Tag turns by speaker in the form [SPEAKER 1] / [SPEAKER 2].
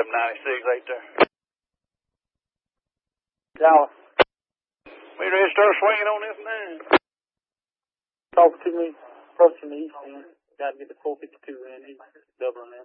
[SPEAKER 1] 9796 right there.
[SPEAKER 2] Dallas.
[SPEAKER 1] We ready to start swinging on this now?
[SPEAKER 2] Talk to me. Approaching the east end. Got to get the 452 in. He's doubling in.